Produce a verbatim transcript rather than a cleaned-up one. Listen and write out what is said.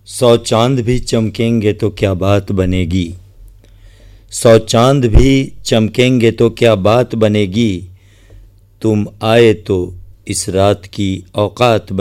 सौ चांद भी चमकेंगे तो क्या बात बनेगी, सौ चांद भी चमकेंगे तो क्या बात बनेगी, तुम आए तो इस रात की औकात